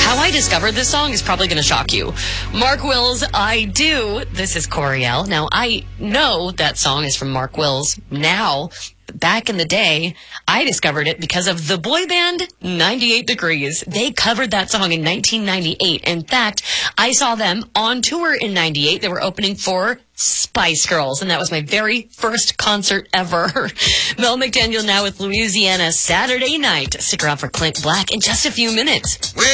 How I discovered this song is probably going to shock you. Mark Wills, I Do. This is Coriel. Now, I know that song is from Mark Wills now. Back in the day, I discovered it because of the boy band 98 Degrees. They covered that song in 1998. In fact, I saw them on tour in 98. They were opening for Spice Girls, and that was my very first concert ever. Mel McDaniel now with Louisiana Saturday Night. Stick around for Clint Black in just a few minutes.